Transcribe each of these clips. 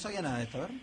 sabía nada de esto, a ver.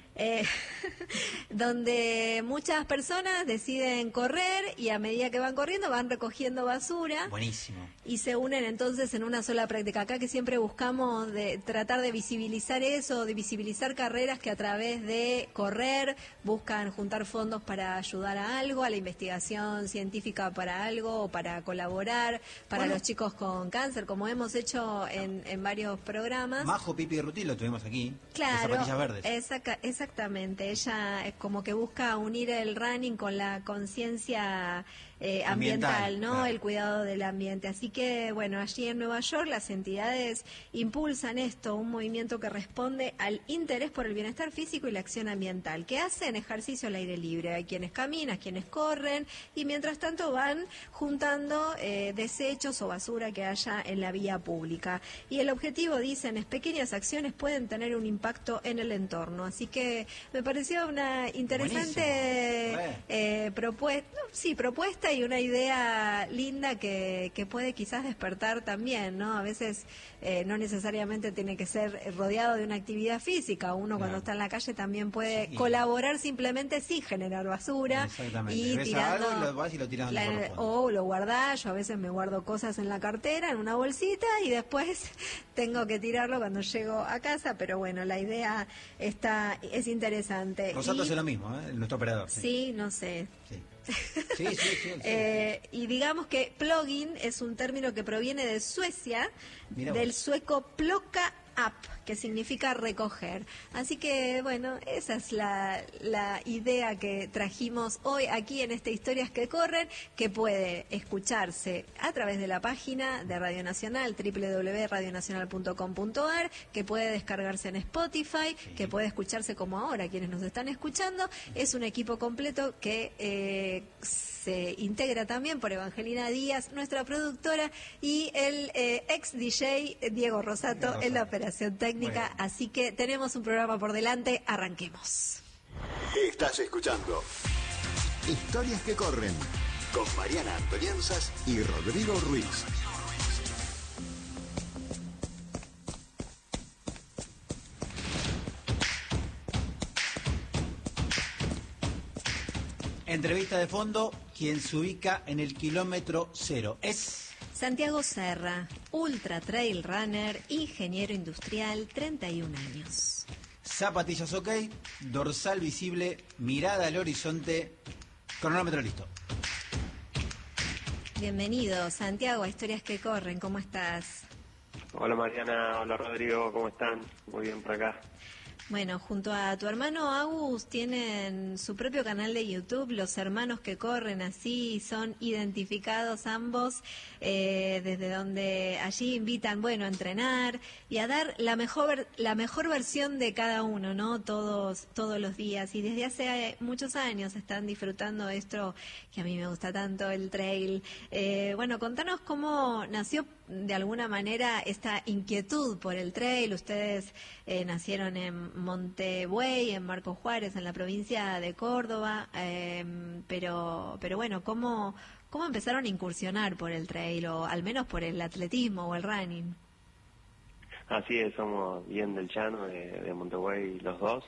Donde muchas personas deciden correr y a medida que van corriendo van recogiendo basura. Buenísimo. Y se unen entonces en una sola práctica. Acá que siempre buscamos de tratar de visibilizar eso, de visibilizar carreras que a través de correr buscan juntar fondos para ayudar a algo, a la investigación científica para algo, o para colaborar, para los chicos con cáncer, como hemos hecho en varios programas. Majo Pipi Ruti lo tuvimos aquí. Claro, de Zapatillas Verdes. Exactamente. Ella es como que busca unir el running con la conciencia ambiental, ¿no? Claro. El cuidado del ambiente. Así que, bueno, allí en Nueva York las entidades impulsan esto, un movimiento que responde al interés por el bienestar físico y la acción ambiental, que hacen ejercicio al aire libre. Hay quienes caminan, quienes corren, y mientras tanto van juntando desechos o basura que haya en la vía pública. Y el objetivo, dicen, es pequeñas acciones pueden tener un impacto en el entorno. Así que me pareció una interesante propuesta y una idea linda que puede quizás despertar también, ¿no? A veces no necesariamente tiene que ser rodeado de una actividad física. Uno cuando está en la calle también puede colaborar simplemente sin generar basura. Exactamente. Y ves tirando algo y lo vas y lo tiras o lo guardás. Yo a veces me guardo cosas en la cartera, en una bolsita, y después tengo que tirarlo cuando llego a casa, pero bueno, la idea es interesante. Rosato hace lo mismo, nuestro operador. Sí, no sé. Sí. Y digamos que plugin es un término que proviene de Suecia, del sueco ploka up, que significa recoger. Así que, bueno, esa es la idea que trajimos hoy aquí en este Historias que Corren, que puede escucharse a través de la página de Radio Nacional, www.radionacional.com.ar, que puede descargarse en Spotify, que puede escucharse como ahora quienes nos están escuchando. Es un equipo completo que se integra también por Evangelina Díaz, nuestra productora, y el ex DJ Diego Rosato en la operación técnica. Así que tenemos un programa por delante. Arranquemos. Estás escuchando Historias que Corren con Mariana Antonianzas y Rodrigo Ruiz. Entrevista de fondo, quien se ubica en el kilómetro 0 es Santiago Serra, ultra trail runner, ingeniero industrial, 31 años. Zapatillas ok, dorsal visible, mirada al horizonte, cronómetro listo. Bienvenido, Santiago, a Historias que Corren, ¿cómo estás? Hola Mariana, hola Rodrigo, ¿cómo están? Muy bien por acá. Bueno, junto a tu hermano Agus tienen su propio canal de YouTube, Los Hermanos que Corren, así son identificados ambos, desde donde allí invitan, bueno, a entrenar y a dar la mejor versión de cada uno, ¿no? Todos los días, y desde hace muchos años están disfrutando esto que a mí me gusta tanto, el trail. Bueno, contanos cómo nació de alguna manera esta inquietud por el trail. Ustedes nacieron en Montebuey, en Marcos Juárez, en la provincia de Córdoba, pero bueno, ¿cómo empezaron a incursionar por el trail, o al menos por el atletismo o el running? Así es, somos bien del llano, de Montebuey los dos.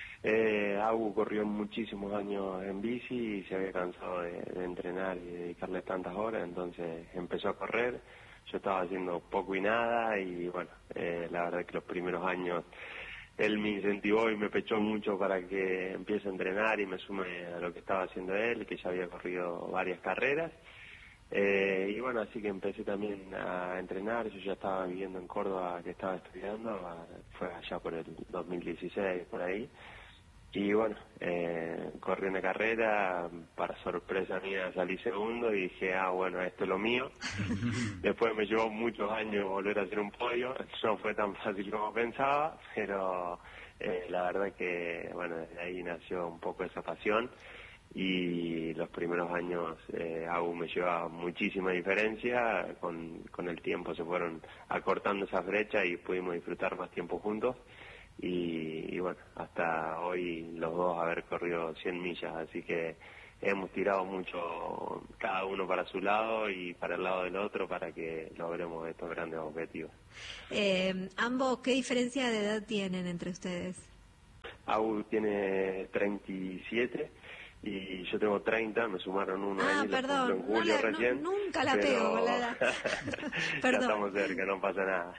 Agu corrió muchísimos años en bici y se había cansado de entrenar y dedicarle tantas horas, entonces empezó a correr. Yo estaba haciendo poco y nada, y bueno, la verdad que los primeros años él me incentivó y me pechó mucho para que empiece a entrenar y me sume a lo que estaba haciendo él, que ya había corrido varias carreras. Y bueno, así que empecé también a entrenar. Yo ya estaba viviendo en Córdoba, que estaba estudiando, fue allá por el 2016, por ahí. Y bueno, corrí una carrera, para sorpresa mía salí segundo y dije, bueno, esto es lo mío. Después me llevó muchos años volver a hacer un podio, no fue tan fácil como pensaba, pero la verdad que, bueno, desde ahí nació un poco esa pasión, y los primeros años Agu me llevaba muchísima diferencia, con el tiempo se fueron acortando esas brechas y pudimos disfrutar más tiempo juntos. Y bueno, hasta hoy los dos haber corrido 100 millas, así que hemos tirado mucho cada uno para su lado y para el lado del otro para que logremos estos grandes objetivos. Ambos, ¿qué diferencia de edad tienen entre ustedes? Agu tiene 37 y yo tengo 30, me sumaron uno ahí, perdón, en julio recién. Nunca la pego con la edad. Ya estamos cerca, no pasa nada.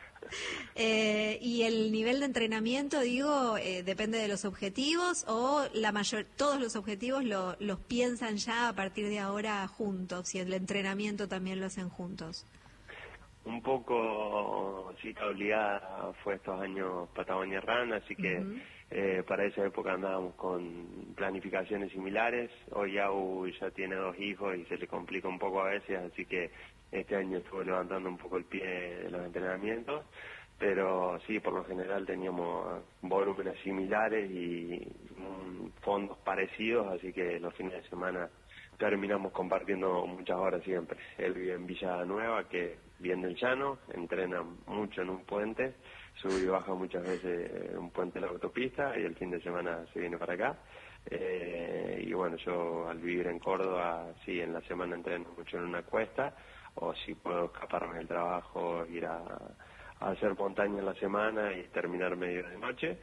¿Y el nivel de entrenamiento, digo, depende de los objetivos o todos los objetivos los piensan ya a partir de ahora juntos y el entrenamiento también lo hacen juntos? Un poco, sí, obligada fue estos años Patagonia Run, así que para esa época andábamos con planificaciones similares. Hoy Agu ya tiene 2 hijos y se le complica un poco a veces, así que este año estuve levantando un poco el pie de los entrenamientos, pero sí, por lo general teníamos volúmenes similares y fondos parecidos, así que los fines de semana terminamos compartiendo muchas horas siempre. Él vive en Villa Nueva, que bien del llano, entrena mucho en un puente, sube y baja muchas veces un puente de la autopista y el fin de semana se viene para acá. Y bueno, yo al vivir en Córdoba, sí, en la semana entreno mucho en una cuesta, o si puedo escaparme del trabajo, ir a hacer montaña en la semana y terminar medio de noche.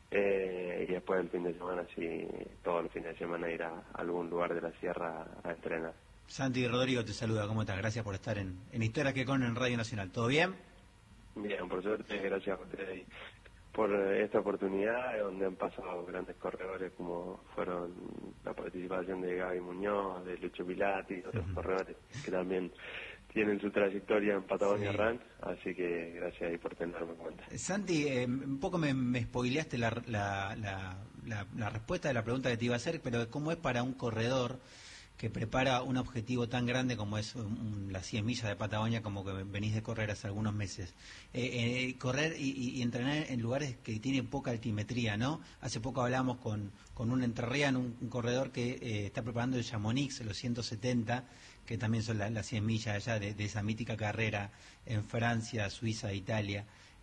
Y después el fin de semana, sí, todos los fines de semana ir a algún lugar de la sierra a entrenar. Santi Rodrigo te saluda, ¿cómo estás? Gracias por estar en Historias que Corren en Radio Nacional. ¿Todo bien? Bien, por suerte, gracias a ustedes por esta oportunidad, donde han pasado grandes corredores como fueron la participación de Gaby Muñoz, de Lucho Pilati y otros corredores que también tienen su trayectoria en Patagonia Run, así que gracias ahí por tenerme en cuenta. Santi, un poco me spoileaste la respuesta de la pregunta que te iba a hacer, pero ¿cómo es para un corredor que prepara un objetivo tan grande como es las 100 millas de Patagonia, como que venís de correr hace algunos meses? Correr y entrenar en lugares que tienen poca altimetría, ¿no? Hace poco hablamos con un entrerriano, un corredor que está preparando el Chamonix, los 170, que también son las 100 millas allá de esa mítica carrera en Francia, Suiza, Italia.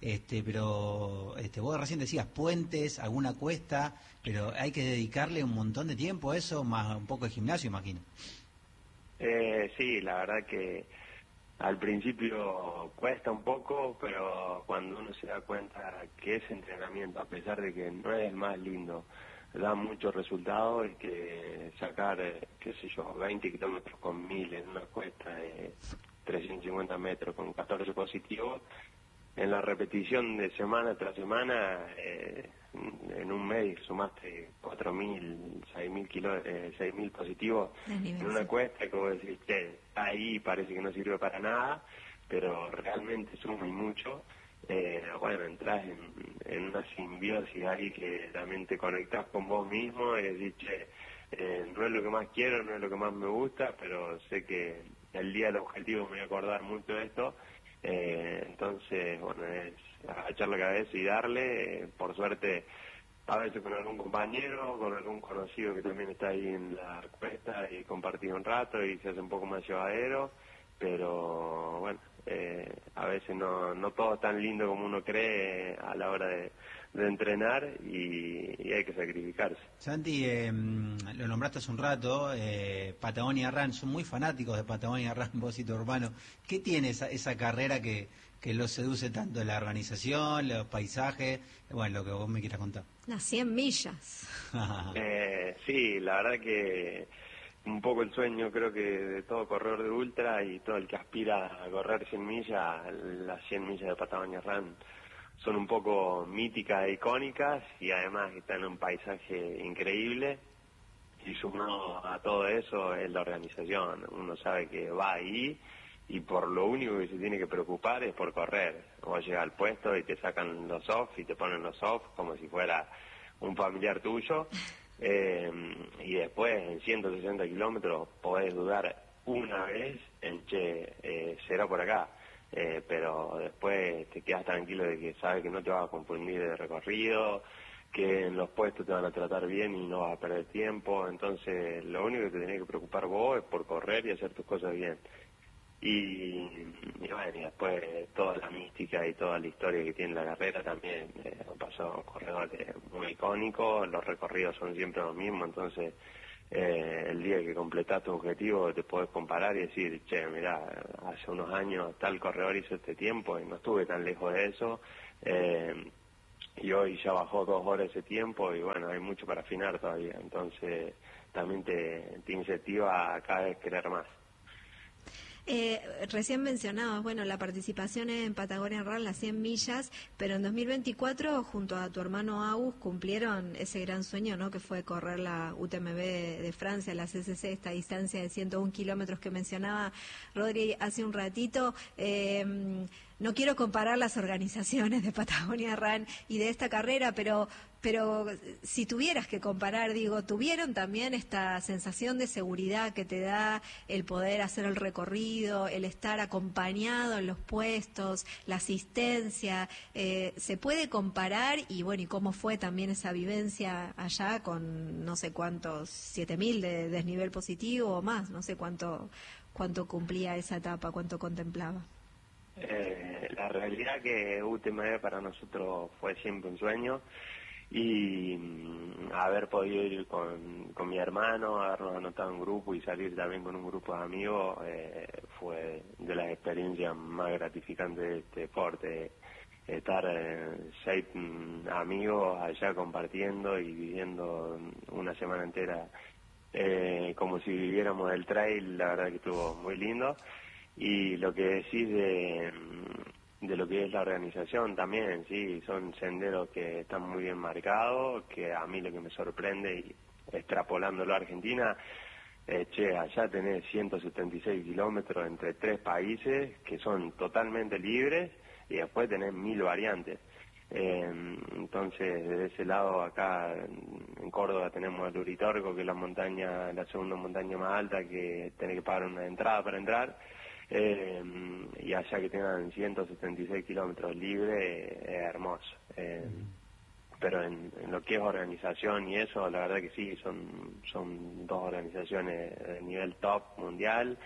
Pero vos recién decías puentes, alguna cuesta, pero hay que dedicarle un montón de tiempo a eso, más un poco de gimnasio, imagino. Sí, la verdad que al principio cuesta un poco, pero cuando uno se da cuenta que ese entrenamiento, a pesar de que no es el más lindo, da muchos resultados, y que sacar, 20 kilómetros con 1000 en una cuesta de 350 metros con 14 positivos, en la repetición de semana tras semana, en un mes sumaste 4.000, 6.000 positivos en una cuesta, que vos decís, ahí parece que no sirve para nada, pero realmente suma y mucho. Bueno, entras en una simbiosis ahí que también te conectás con vos mismo y decís, no es lo que más quiero, no es lo que más me gusta, pero sé que el día del objetivo me voy a acordar mucho de esto. Entonces, bueno, es agachar la cabeza y darle, por suerte, a veces con algún compañero, con algún conocido que también está ahí en la cuesta, y compartir un rato y se hace un poco más llevadero, pero bueno, a veces no todo es tan lindo como uno cree a la hora de entrenar, y hay que sacrificarse. Santi, lo nombraste hace un rato, Patagonia Run, son muy fanáticos de Patagonia Run, vos y tu hermano. ¿Qué tiene esa carrera que los seduce tanto? ¿La organización, los paisajes? Bueno, lo que vos me quieras contar. Las 100 millas. Sí, la verdad que un poco el sueño, creo que de todo corredor de ultra y todo el que aspira a correr 100 millas, las 100 millas de Patagonia Run son un poco míticas e icónicas, y además están en un paisaje increíble, y sumado a todo eso es la organización. Uno sabe que va ahí y por lo único que se tiene que preocupar es por correr. Vos llegas al puesto y te sacan los off y te ponen los off como si fuera un familiar tuyo, y después en 160 kilómetros podés dudar una vez en será por acá. Pero después te quedas tranquilo de que sabes que no te vas a confundir de recorrido, que en los puestos te van a tratar bien y no vas a perder tiempo. Entonces lo único que te tenés que preocupar vos es por correr y hacer tus cosas bien. Y bueno, y después toda la mística y toda la historia que tiene la carrera también. Han pasado corredores muy icónicos, los recorridos son siempre los mismos, entonces el día que completás tu objetivo te podés comparar y decir, mirá, hace unos años tal corredor hizo este tiempo y no estuve tan lejos de eso. y hoy ya bajó 2 horas ese tiempo y bueno, hay mucho para afinar todavía, entonces también te incentiva a cada vez querer más. Recién mencionabas, bueno, la participación en Patagonia Run, las 100 millas, pero en 2024, junto a tu hermano Agus, cumplieron ese gran sueño, ¿no?, que fue correr la UTMB de Francia, la CCC, esta distancia de 101 kilómetros que mencionaba Rodri hace un ratito. No quiero comparar las organizaciones de Patagonia Run y de esta carrera, pero si tuvieras que comparar, digo, ¿tuvieron también esta sensación de seguridad que te da el poder hacer el recorrido, el estar acompañado en los puestos, la asistencia? ¿Se puede comparar? Y bueno, ¿y cómo fue también esa vivencia allá con no sé cuántos, 7.000 de desnivel positivo o más? No sé cuánto cumplía esa etapa, cuánto contemplaba. La realidad que UTMB para nosotros fue siempre un sueño y haber podido ir con mi hermano, habernos anotado en grupo y salir también con un grupo de amigos fue de las experiencias más gratificantes de este deporte. Estar 6 amigos allá compartiendo y viviendo una semana entera como si viviéramos el trail, la verdad que estuvo muy lindo. Y lo que decís de lo que es la organización también, sí, son senderos que están muy bien marcados, que a mí lo que me sorprende, y extrapolándolo a Argentina, allá tenés 176 kilómetros entre 3 países que son totalmente libres y después tenés 1000 variantes. Entonces, desde ese lado, acá en Córdoba tenemos el Uritorco, que es la segunda montaña más alta, que tenés que pagar una entrada para entrar. Y allá que tengan 176 kilómetros libres es hermoso. Pero en lo que es organización y eso, la verdad que sí, son 2 organizaciones de nivel top mundial,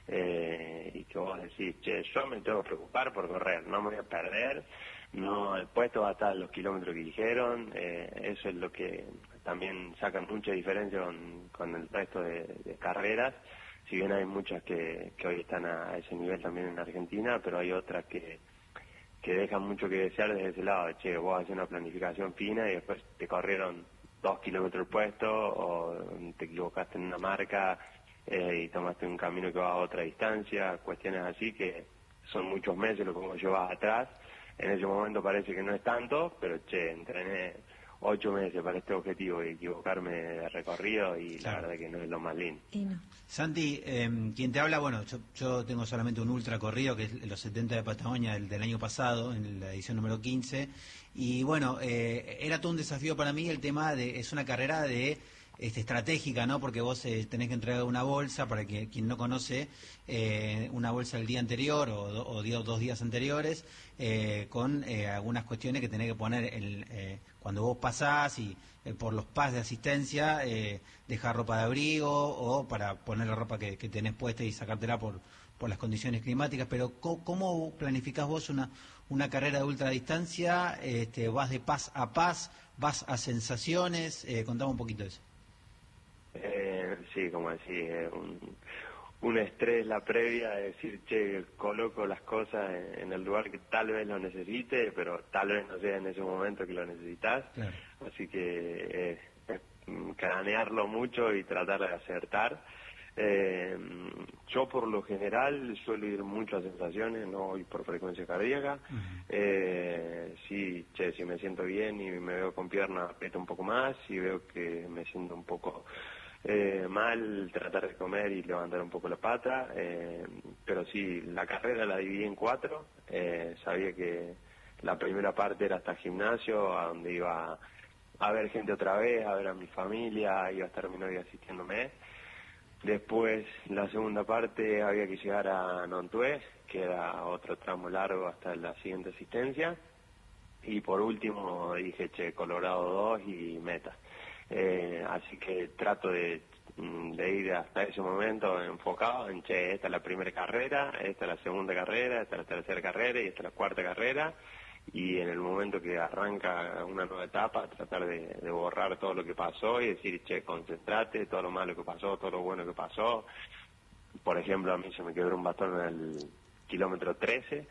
y que vos decís, yo me tengo que preocupar por correr, no me voy a perder, no, el puesto va a estar a los kilómetros que dijeron. Eso es lo que también saca mucha diferencia con el resto de carreras. Si bien hay muchas que hoy están a ese nivel también en Argentina, pero hay otras que dejan mucho que desear desde ese lado. Vos haces una planificación fina y después te corrieron 2 kilómetros el puesto, o te equivocaste en una marca y tomaste un camino que va a otra distancia, cuestiones así que son muchos meses lo que vos llevas atrás. En ese momento parece que no es tanto, pero entrené 8 meses para este objetivo y equivocarme de recorrido y claro, la verdad que no es lo más lindo. No. Santi, quien te habla, bueno, yo tengo solamente un ultra corrido, que es los 70 de Patagonia del año pasado, en la edición número 15, y bueno, era todo un desafío para mí el tema es una carrera de estratégica, ¿no? Porque vos tenés que entregar una bolsa, para quien no conoce, una bolsa el día anterior o 2 días anteriores, con algunas cuestiones que tenés que poner cuando vos pasás y por los pas de asistencia, dejar ropa de abrigo o para poner la ropa que tenés puesta y sacártela por las condiciones climáticas. Pero ¿cómo planificás vos una carrera de ultradistancia? ¿Vas de pas a pas? ¿Vas a sensaciones? Contame un poquito de eso. Sí, como decís, un estrés la previa, de decir, coloco las cosas en el lugar que tal vez lo necesite, pero tal vez no sea en ese momento que lo necesitas. Claro. Así que cranearlo mucho y tratar de acertar. Yo por lo general suelo ir mucho a sensaciones, no voy por frecuencia cardíaca. Sí, si me siento bien y me veo con pierna, aprieto un poco más. Si veo que me siento un poco mal, tratar de comer y levantar un poco la pata. Pero sí, la carrera la dividí en 4. Sabía que la primera parte era hasta el gimnasio, a donde iba a ver gente otra vez, a ver a mi familia, iba a estar mi novia asistiéndome. Después, la segunda parte, había que llegar a Nontué, que era otro tramo largo hasta la siguiente asistencia. Y por último dije, Colorado 2 y meta. Así que trato de ir hasta ese momento enfocado en, esta es la primera carrera, esta es la segunda carrera, esta es la tercera carrera y esta es la cuarta carrera. Y en el momento que arranca una nueva etapa, tratar de borrar todo lo que pasó y decir, concentrate, todo lo malo que pasó, todo lo bueno que pasó. Por ejemplo, a mí se me quebró un bastón en el kilómetro 13,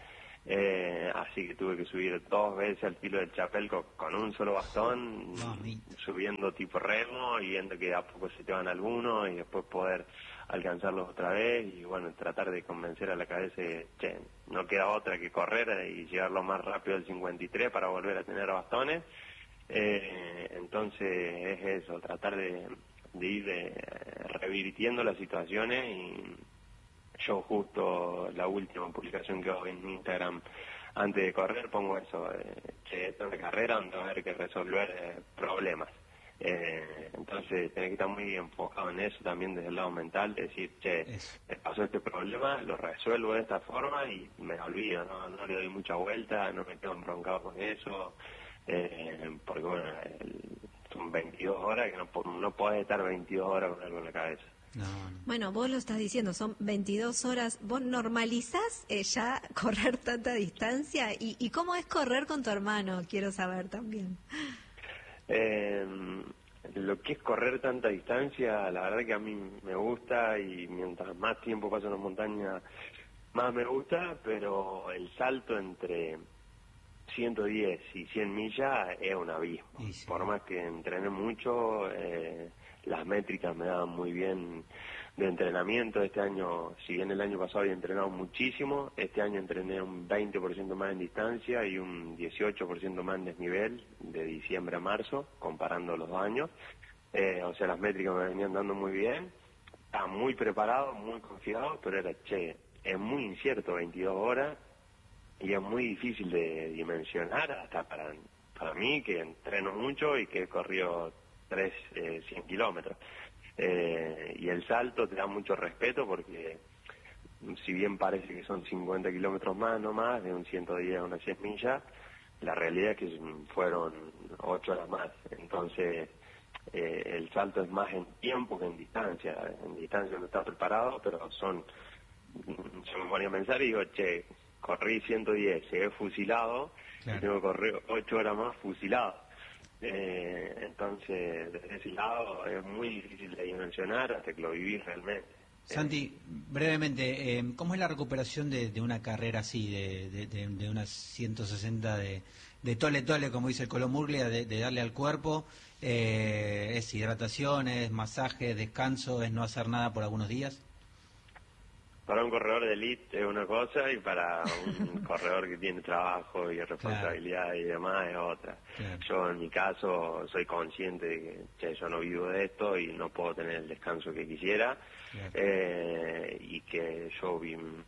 Así que tuve que subir 2 veces al filo del Chapelco con un solo bastón, subiendo tipo remo y viendo que a poco se te van algunos y después poder alcanzarlos otra vez y bueno, tratar de convencer a la cabeza de, che, no queda otra que correr y llegarlo más rápido al 53 para volver a tener bastones. Entonces es eso, tratar de ir revirtiendo las situaciones. Y yo justo la última publicación que hago en Instagram antes de correr pongo eso, che, esta es una carrera donde va a haber que resolver problemas. Entonces tenés que estar muy enfocado en eso también desde el lado mental, decir, che, me pasó este problema, lo resuelvo de esta forma y me olvido, no le doy mucha vuelta, no me quedo embroncado con eso, porque bueno, son 22 horas que no podés estar 22 horas con algo en la cabeza. No. Bueno, vos lo estás diciendo, son 22 horas. ¿Vos normalizás ya correr tanta distancia? ¿Y cómo es correr con tu hermano? Quiero saber también. Lo que es correr tanta distancia, la verdad que a mí me gusta y mientras más tiempo paso en la montaña, más me gusta, pero el salto entre 110 y 100 millas es un abismo. Sí. Por más que entrené mucho, las métricas me daban muy bien de entrenamiento. Este año, si bien el año pasado había entrenado muchísimo, este año entrené un 20% más en distancia y un 18% más en desnivel de diciembre a marzo, comparando los 2 años. O sea, las métricas me venían dando muy bien. Estaba muy preparado, muy confiado, pero era, es muy incierto 22 horas y es muy difícil de dimensionar hasta para mí, que entreno mucho y que he corrido 100 kilómetros. Y el salto te da mucho respeto porque si bien parece que son 50 kilómetros más, no más, de un 110 a unas 100 millas, la realidad es que fueron 8 horas más. Entonces el salto es más en tiempo que en distancia. En distancia no está preparado, pero yo me ponía a pensar y digo, che, corrí 110, llegué fusilado, claro, y tengo que correr 8 horas más fusilado. Entonces, desde ese lado es muy difícil de dimensionar hasta que lo vivís realmente. Santi, brevemente, ¿cómo es la recuperación de una carrera así, de unas 160 de tole, como dice el Colo Murglia, de darle al cuerpo? ¿Es hidratación, es masaje, descanso, es no hacer nada por algunos días? Para un corredor de elite es una cosa y para un corredor que tiene trabajo y responsabilidad, claro, y demás es otra. Claro. Yo en mi caso soy consciente de que yo no vivo de esto y no puedo tener el descanso que quisiera. Claro. Y que yo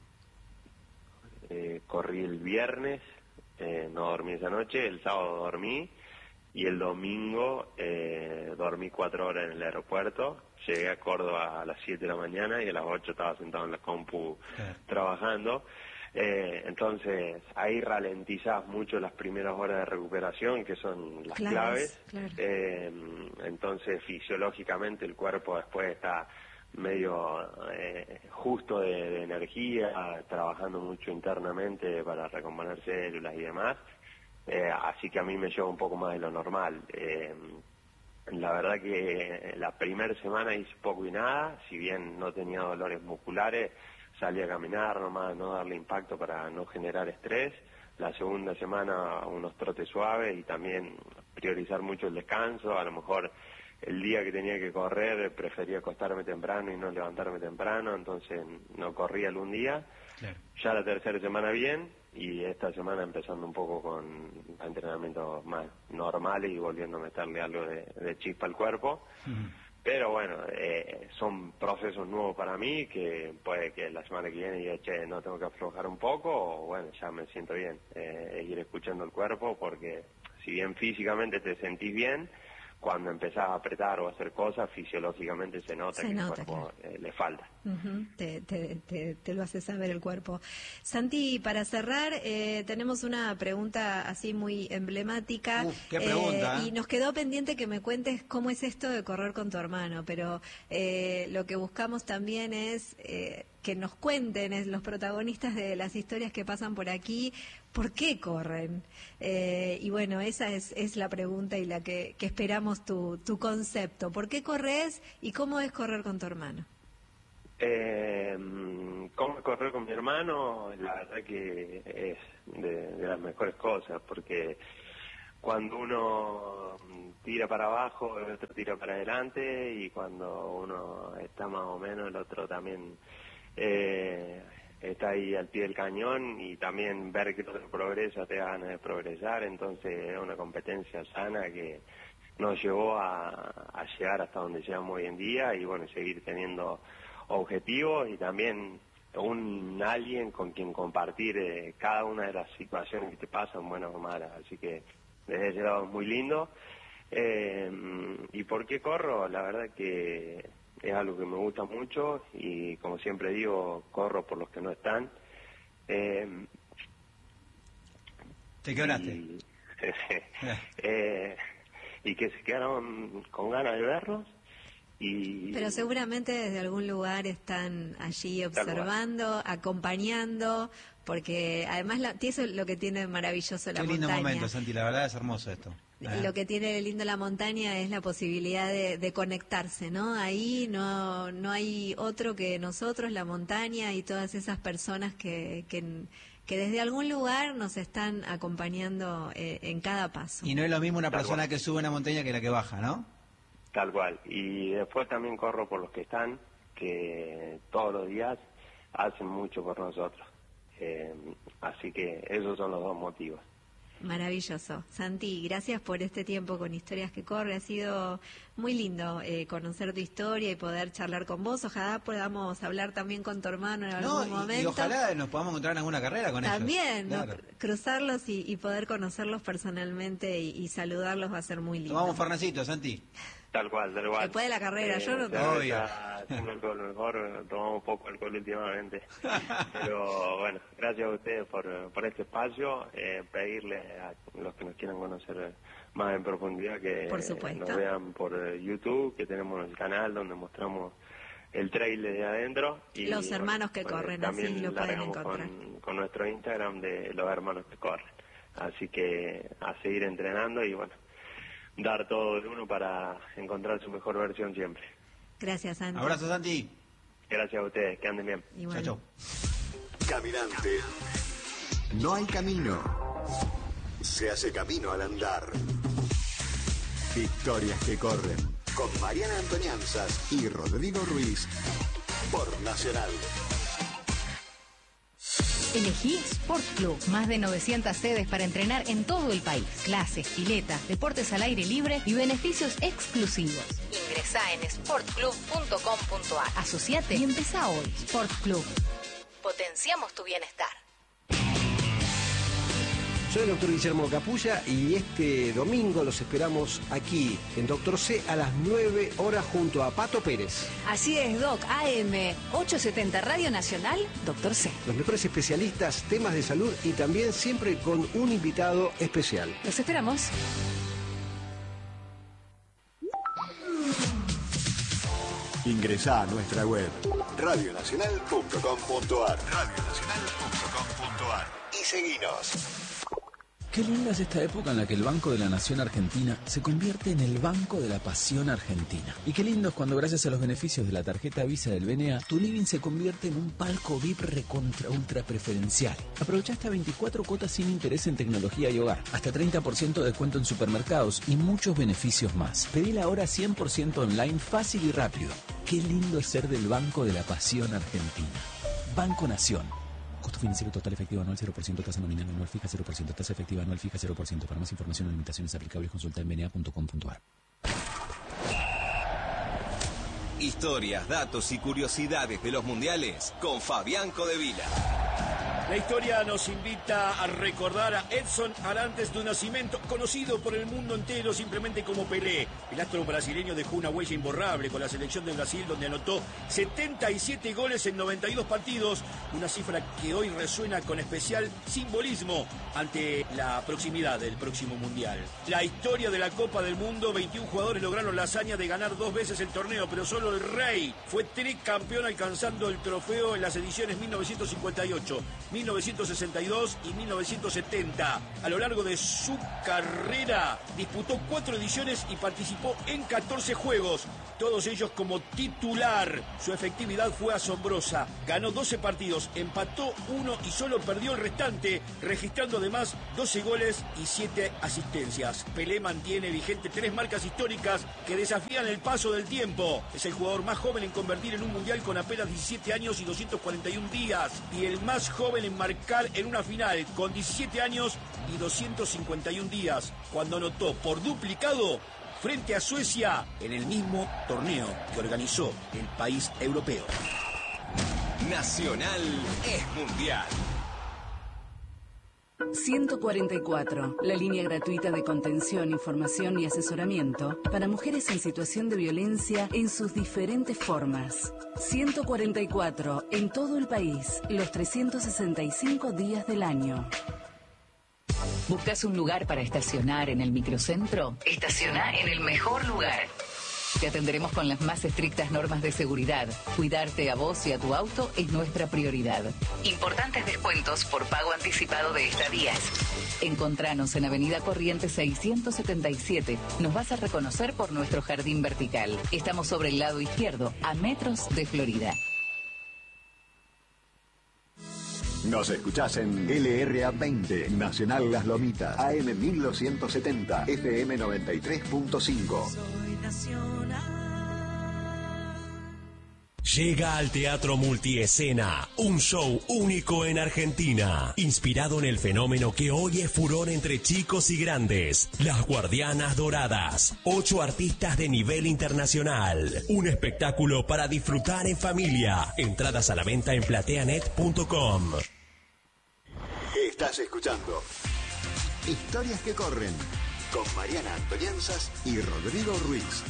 corrí el viernes, no dormí esa noche, el sábado dormí y el domingo dormí 4 horas en el aeropuerto. Llegué a Córdoba a las 7 de la mañana y a las 8 estaba sentado en la compu, claro, trabajando. Entonces ahí ralentizás mucho las primeras horas de recuperación, que son las claves. Claro. Entonces fisiológicamente el cuerpo después está medio justo de energía, trabajando mucho internamente para recomponer células y demás. Así que a mí me lleva un poco más de lo normal. La verdad que la primera semana hice poco y nada, si bien no tenía dolores musculares, salí a caminar nomás, no darle impacto para no generar estrés. La segunda semana unos trotes suaves y también priorizar mucho el descanso. A lo mejor el día que tenía que correr prefería acostarme temprano y no levantarme temprano, entonces no corría algún día. Claro. Ya la tercera semana bien, y esta semana empezando un poco con entrenamientos más normales y volviendo a meterle algo de chispa al cuerpo. Uh-huh. Pero bueno, son procesos nuevos para mí, que puede que la semana que viene diga, che, no tengo que aflojar un poco, o bueno, ya me siento bien. Ir escuchando el cuerpo, porque si bien físicamente te sentís bien, cuando empezás a apretar o a hacer cosas, fisiológicamente se nota que el cuerpo, claro, le falta. Uh-huh. Te lo hace saber el cuerpo. Santi, para cerrar, tenemos una pregunta así muy emblemática. ¿Qué pregunta? Y nos quedó pendiente que me cuentes cómo es esto de correr con tu hermano, pero lo que buscamos también es que nos cuenten los protagonistas de las historias que pasan por aquí, ¿por qué corren? Y bueno, esa es la pregunta y la que esperamos tu concepto. ¿Por qué corres y cómo es correr con tu hermano? ¿Cómo correr con mi hermano? La verdad que es de las mejores cosas, porque cuando uno tira para abajo, el otro tira para adelante, y cuando uno está más o menos, el otro también está ahí al pie del cañón, y también ver que el otro progresa te da ganas de progresar. Entonces es una competencia sana que nos llevó a llegar hasta donde llegamos hoy en día, y bueno, seguir teniendo objetivos y también alguien con quien compartir cada una de las situaciones que te pasan, buenas o malas. Así que desde ese lado es muy lindo. ¿Y por qué corro? La verdad que es algo que me gusta mucho, y como siempre digo, corro por los que no están. ¿Te quebraste? Y que se quedaron con ganas de verlos. Pero seguramente desde algún lugar están allí observando, acompañando, porque además eso es lo que tiene maravilloso la montaña. Qué lindo momento, Santi, la verdad es hermoso esto. Lo que tiene de lindo la montaña es la posibilidad de conectarse, ¿no? Ahí no hay otro que nosotros, la montaña y todas esas personas que desde algún lugar nos están acompañando en cada paso. Y no es lo mismo una persona que sube una montaña que la que baja, ¿no? Tal cual. Y después también corro por los que están, que todos los días hacen mucho por nosotros. Así que esos son los dos motivos. Maravilloso. Santi, gracias por este tiempo con Historias que Corre. Ha sido muy lindo conocer tu historia y poder charlar con vos. Ojalá podamos hablar también con tu hermano en algún momento. Y ojalá nos podamos encontrar en alguna carrera con ellos. También, claro. Cruzarlos y poder conocerlos personalmente y saludarlos va a ser muy lindo. Tomamos Fernacito, Santi. Tal cual. Después de la carrera, yo no tomo. Sin alcohol, mejor tomamos poco alcohol últimamente. Pero bueno, gracias a ustedes por este espacio. Pedirles a los que nos quieran conocer más en profundidad que nos vean por YouTube, que tenemos el canal donde mostramos el trailer de adentro. Y los hermanos que corren, así lo pueden encontrar. Con nuestro Instagram de los hermanos que corren. Así que a seguir entrenando y bueno, dar todo de uno para encontrar su mejor versión siempre. Gracias, Santi. Abrazo, Santi. Gracias a ustedes, que anden bien. Igual. Chau. Caminante. No hay camino. Se hace camino al andar. Historias que corren. Con Mariana Antonianzas y Rodrigo Ruiz. Por Nacional. Elegí Sport Club. Más de 900 sedes para entrenar en todo el país. Clases, piletas, deportes al aire libre y beneficios exclusivos. Ingresá en sportclub.com.ar. Asociate y empezá hoy. Sport Club. Potenciamos tu bienestar. Soy el doctor Guillermo Capulla y este domingo los esperamos aquí en Doctor C a las 9 horas junto a Pato Pérez. Así es, Doc. AM 870 Radio Nacional, Doctor C. Los mejores especialistas, temas de salud y también siempre con un invitado especial. Los esperamos. Ingresá a nuestra web radionacional.com.ar radionacional.com.ar y seguinos. Qué linda es esta época en la que el Banco de la Nación Argentina se convierte en el Banco de la Pasión Argentina. Y qué lindo es cuando gracias a los beneficios de la tarjeta Visa del BNA, tu living se convierte en un palco VIP recontra ultra preferencial. Aprovecha hasta 24 cuotas sin interés en tecnología y hogar, hasta 30% de descuento en supermercados y muchos beneficios más. Pedila ahora 100% online, fácil y rápido. Qué lindo es ser del Banco de la Pasión Argentina. Banco Nación. Costo financiero total efectivo anual 0%, tasa nominal anual fija 0%, tasa efectiva anual fija 0%. Para más información o limitaciones aplicables consulta en bna.com.ar. Historias, datos y curiosidades de los mundiales con Fabián Codevila. La historia nos invita a recordar a Edson Arantes do Nascimento, conocido por el mundo entero simplemente como Pelé. El astro brasileño dejó una huella imborrable con la selección de Brasil, donde anotó 77 goles en 92 partidos, una cifra que hoy resuena con especial simbolismo ante la proximidad del próximo Mundial. La historia de la Copa del Mundo, 21 jugadores lograron la hazaña de ganar 2 veces el torneo, pero solo el Rey fue tricampeón alcanzando el trofeo en las ediciones 1958, 1962 y 1970. A lo largo de su carrera disputó 4 ediciones y participó en 14 juegos, todos ellos como titular. Su efectividad fue asombrosa. Ganó 12 partidos, empató 1 y solo perdió el restante, registrando además 12 goles y 7 asistencias. Pelé mantiene vigente 3 marcas históricas que desafían el paso del tiempo. Es el jugador más joven en convertir en un mundial con apenas 17 años y 241 días. Y el más joven en marcar en una final con 17 años y 251 días. Cuando anotó por duplicado frente a Suecia en el mismo torneo que organizó el país europeo. Nacional es mundial. 144, la línea gratuita de contención, información y asesoramiento para mujeres en situación de violencia en sus diferentes formas. 144, en todo el país, los 365 días del año. ¿Buscas un lugar para estacionar en el microcentro? Estaciona en el mejor lugar. Te atenderemos con las más estrictas normas de seguridad. Cuidarte a vos y a tu auto es nuestra prioridad. Importantes descuentos por pago anticipado de estadías. Encontranos en Avenida Corrientes 677. Nos vas a reconocer por nuestro jardín vertical. Estamos sobre el lado izquierdo, a metros de Florida. Nos escuchás en LRA 20, Nacional Las Lomitas, AM 1270, FM 93.5. Soy nacional. Llega al Teatro Multiescena, un show único en Argentina, inspirado en el fenómeno que hoy es furor entre chicos y grandes, Las Guardianas Doradas, 8 artistas de nivel internacional, un espectáculo para disfrutar en familia, entradas a la venta en plateanet.com. Estás escuchando Historias que Corren con Mariana Antonianzas y Rodrigo Ruiz.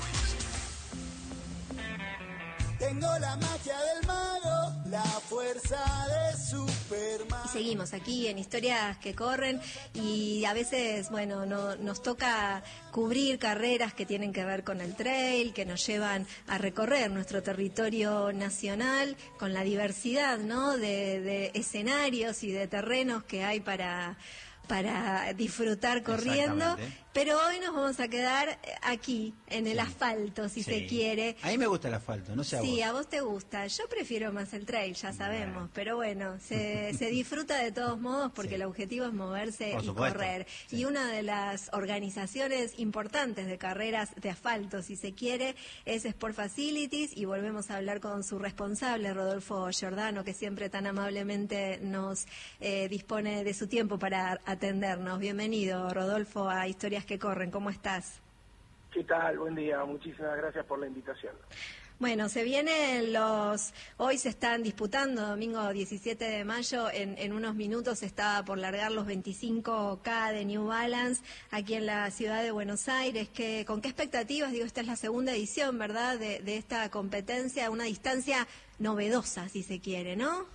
Tengo la magia del mago, la fuerza de Superman. Y seguimos aquí en Historias que Corren y a veces, bueno, nos toca cubrir carreras que tienen que ver con el trail, que nos llevan a recorrer nuestro territorio nacional con la diversidad, ¿no?, de escenarios y de terrenos que hay para disfrutar corriendo, pero hoy nos vamos a quedar aquí, en el asfalto, si se quiere. A mí me gusta el asfalto, no sé a vos. Sí, a vos te gusta. Yo prefiero más el trail, ya sabemos, pero bueno, se disfruta de todos modos porque el objetivo es moverse y correr. Y una de las organizaciones importantes de carreras de asfalto, si se quiere, es Sport Facilities, y volvemos a hablar con su responsable, Rodolfo Giordano, que siempre tan amablemente nos dispone de su tiempo para atendernos. Bienvenido, Rodolfo, a Historias que Corren. ¿Cómo estás? ¿Qué tal? Buen día. Muchísimas gracias por la invitación. Bueno, hoy se están disputando, domingo 17 de mayo, en unos minutos está por largar los 25K de New Balance aquí en la ciudad de Buenos Aires. ¿Con qué expectativas? Digo, esta es la segunda edición, ¿verdad?, de esta competencia, una distancia novedosa, si se quiere, ¿no?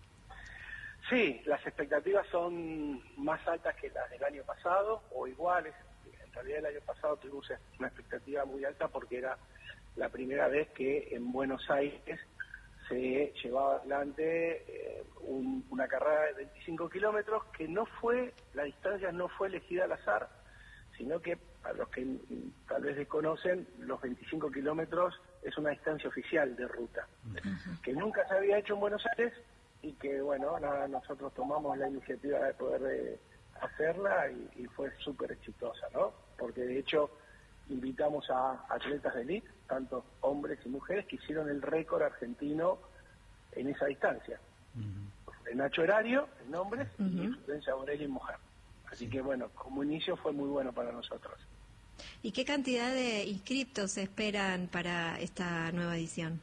Sí, las expectativas son más altas que las del año pasado, o iguales. En realidad el año pasado tuvimos una expectativa muy alta porque era la primera vez que en Buenos Aires se llevaba adelante una carrera de 25 kilómetros que la distancia no fue elegida al azar, sino que, para los que tal vez desconocen, los 25 kilómetros es una distancia oficial de ruta, que nunca se había hecho en Buenos Aires y que, bueno, nosotros tomamos la iniciativa de poder hacerla y fue súper exitosa, ¿no? Porque de hecho invitamos a atletas de elite, tanto hombres y mujeres, que hicieron el récord argentino en esa distancia. Nacho Erario en hombres y Florencia Borelli en mujer. Así que bueno, como inicio fue muy bueno para nosotros. ¿Y qué cantidad de inscriptos se esperan para esta nueva edición?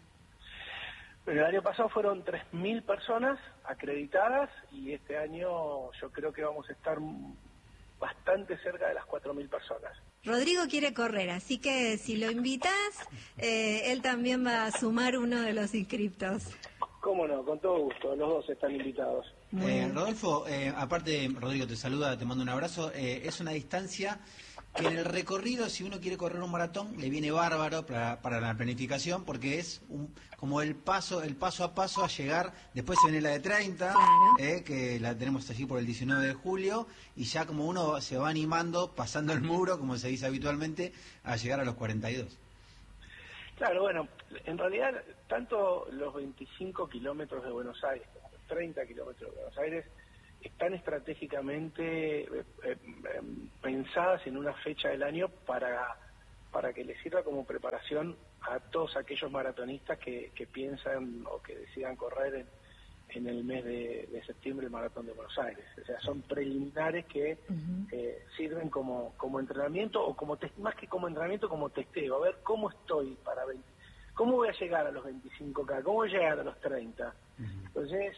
El año pasado fueron 3.000 personas acreditadas y este año yo creo que vamos a estar bastante cerca de las 4.000 personas. Rodrigo quiere correr, así que si lo invitas, él también va a sumar uno de los inscriptos. Cómo no, con todo gusto, los dos están invitados. Rodolfo, aparte, Rodrigo te saluda, te mando un abrazo. Es una distancia que en el recorrido, si uno quiere correr un maratón, le viene bárbaro para la planificación, porque es como el paso a paso a llegar. Después se viene la de 30, claro, que la tenemos allí por el 19 de julio, y ya como uno se va animando, pasando el muro, como se dice habitualmente, a llegar a los 42. Claro, bueno, en realidad, tanto los 25 kilómetros de Buenos Aires como los 30 kilómetros de Buenos Aires están estratégicamente pensadas en una fecha del año para que les sirva como preparación a todos aquellos maratonistas que piensan o que decidan correr en el mes de septiembre el Maratón de Buenos Aires. O sea, son preliminares que sirven como entrenamiento, o más que como entrenamiento, como testeo, a ver cómo estoy cómo voy a llegar a los 25K, cómo voy a llegar a los 30. Entonces,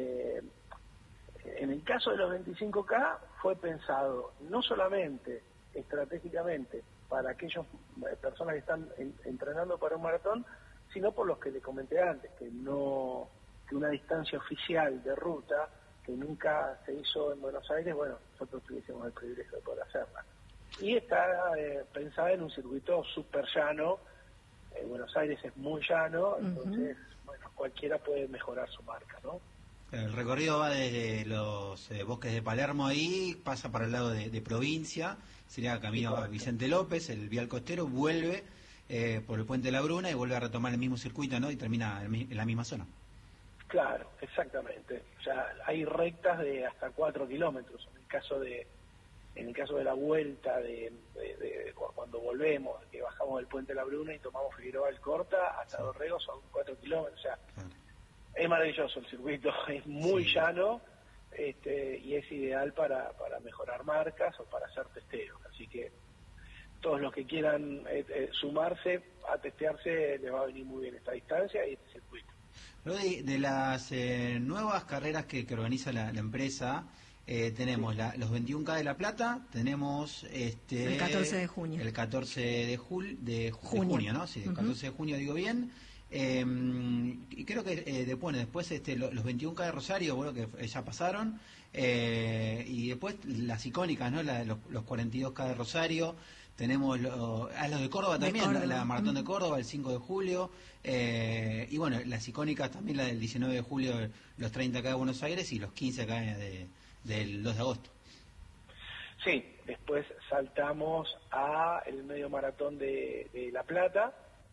en el caso de los 25K fue pensado no solamente estratégicamente para aquellas personas que están entrenando para un maratón, sino por los que le comenté antes, que una distancia oficial de ruta que nunca se hizo en Buenos Aires, bueno, nosotros tuviésemos el privilegio de poder hacerla. Y está pensada en un circuito súper llano. Buenos Aires es muy llano, entonces, bueno, cualquiera puede mejorar su marca, ¿no? El recorrido va desde los bosques de Palermo, ahí pasa para el lado de provincia, sería camino a Vicente López, el vial costero, vuelve por el Puente de la Bruna y vuelve a retomar el mismo circuito, ¿no? Y termina en la misma zona. Claro, exactamente. O sea, hay rectas de hasta 4 kilómetros. En el caso de la vuelta de cuando volvemos, que bajamos del Puente de la Bruna y tomamos Figueroa Alcorta, hasta Dorrego son 4 kilómetros. O sea, es maravilloso el circuito, es muy llano, y es ideal para mejorar marcas o para hacer testeos. Así que todos los que quieran sumarse a testearse, les va a venir muy bien esta distancia y este circuito. Rodi, de las nuevas carreras que organiza la empresa, tenemos los 21K de La Plata, tenemos el 14 de junio. El 14 de junio, ¿no? Sí, el 14 de junio, digo bien. Y creo que después los 21K de Rosario, bueno, que ya pasaron, y después las icónicas, ¿no? Los 42K de Rosario. Tenemos los de Córdoba también, Córdoba. La maratón de Córdoba el 5 de julio, y bueno, las icónicas también, la del 19 de julio, los 30K de Buenos Aires y los 15K del 2 de agosto. Sí, después saltamos a el medio maratón de La Plata,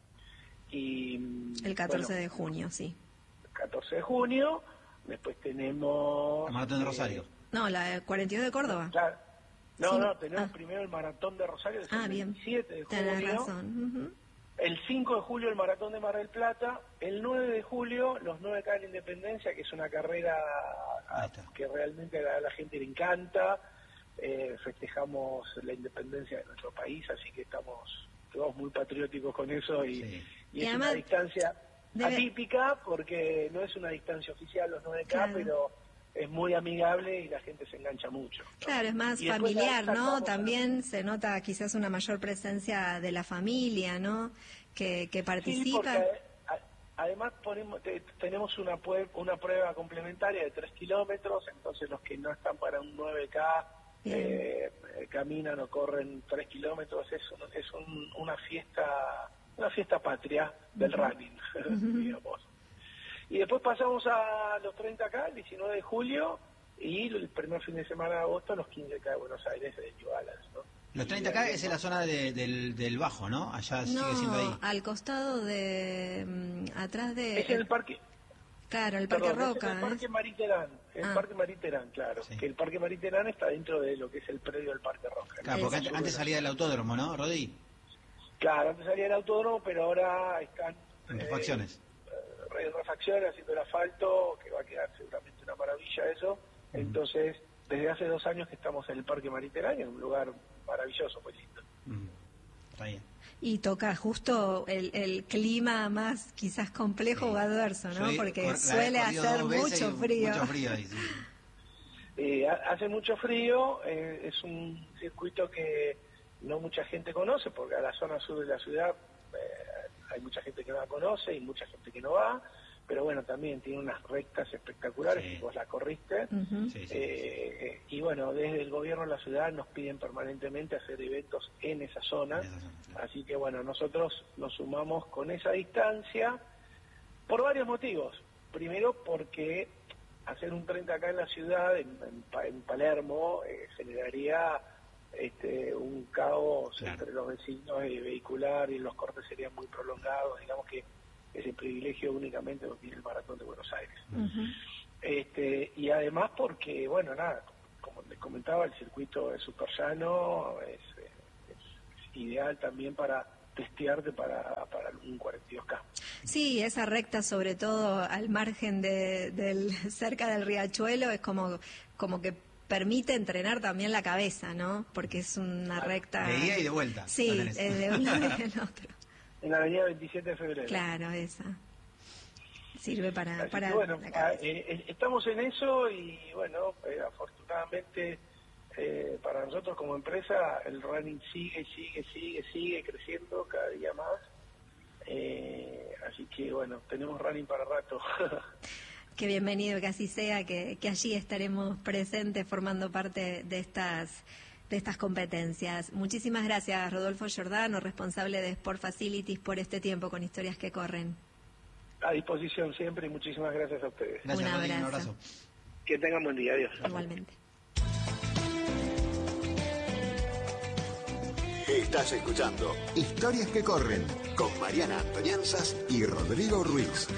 y el 14 de junio, sí. El 14 de junio, después tenemos... La maratón de Rosario. No, la 42 de Córdoba. Claro. Tenemos primero el maratón de Rosario, que es el 27 de junio. Tenés razón. El 5 de julio el maratón de Mar del Plata. El 9 de julio los 9K de la Independencia, que es una carrera que realmente a la gente le encanta. Festejamos la independencia de nuestro país, así que estamos muy patrióticos con eso, y es una distancia atípica porque no es una distancia oficial los 9K, claro, pero es muy amigable y la gente se engancha mucho, ¿no? Claro, es más familiar, ¿no? También se nota quizás una mayor presencia de la familia, ¿no? Que participa. Sí, porque además tenemos una prueba complementaria de 3 kilómetros, entonces los que no están para un 9K caminan o corren 3 kilómetros, es una fiesta patria del running, digamos. Y después pasamos a los 30K, el 19 de julio, y el primer fin de semana de agosto, los 15K de Buenos Aires de New Balance, ¿no? Los 30K es en la zona del Bajo, ¿no? Allá sigue siendo ahí. Al costado atrás de... Es en el parque... Claro, el Parque Roca. Es el Parque Mariterán, Parque Mariterán, claro. Sí. Que el Parque Mariterán está dentro de lo que es el predio del Parque Roca. Claro, porque antes salía del autódromo, ¿no, Rodi? Claro, antes salía del autódromo, pero ahora están... refacciones. Refacciones, haciendo el asfalto, que va a quedar seguramente una maravilla eso. Entonces, desde hace 2 años que estamos en el Parque Mariterán, en un lugar maravilloso, muy lindo. Está bien. Y toca justo el clima más quizás complejo o adverso, ¿no? Porque suele hacer mucho frío. Mucho frío ahí, sí. Hace mucho frío, es un circuito que no mucha gente conoce, porque a la zona sur de la ciudad hay mucha gente que no la conoce y mucha gente que no va, pero bueno, también tiene unas rectas espectaculares, Sí. vos la corriste. Y bueno, desde el gobierno de la ciudad nos piden permanentemente hacer eventos en esa zona, así que bueno, nosotros nos sumamos con esa distancia por varios motivos. Primero porque hacer un 30 acá en la ciudad, en Palermo, generaría un caos entre los vecinos vehicular, y los cortes serían muy prolongados. Digamos que ese privilegio únicamente lo tiene el Maratón de Buenos Aires. Y además porque, bueno, nada, como les comentaba, el circuito es súper llano, es ideal también para testearte para un 42K. Sí, esa recta, sobre todo al margen cerca del riachuelo, es como que permite entrenar también la cabeza, ¿no? Porque es una recta... De ida y de vuelta. Sí, de un lado y del otro. En la avenida 27 de febrero. Claro, esa. Sirve para Así que, bueno, la cabeza. estamos en eso y, bueno, afortunadamente para nosotros como empresa el running sigue creciendo cada día más. Así que, bueno, tenemos running para rato. Qué bienvenido que así sea, que allí estaremos presentes formando parte de estas competencias. Muchísimas gracias, Rodolfo Giordano, responsable de Sport Facilities, por este tiempo con Historias que Corren. A disposición siempre y muchísimas gracias a ustedes. Gracias, Un Rodrigo, abrazo. Que tengan buen día. Adiós. Igualmente. Estás escuchando Historias que Corren con Mariana Antonianzas y Rodrigo Ruiz.